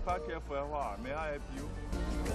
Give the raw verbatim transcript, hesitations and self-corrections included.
park here for a while. May I help you?